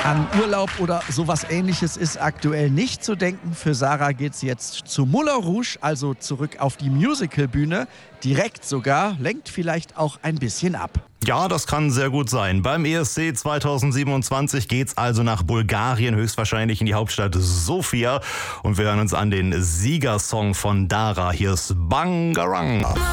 An Urlaub oder sowas Ähnliches ist aktuell nicht zu denken. Für Sarah geht's jetzt zu Moulin Rouge, also zurück auf die Musicalbühne. Direkt sogar, lenkt vielleicht auch ein bisschen ab. Ja, das kann sehr gut sein. Beim ESC 2027 geht's also nach Bulgarien, höchstwahrscheinlich in die Hauptstadt Sofia. Und wir hören uns an den Siegersong von Dara. Hier ist Bangarang.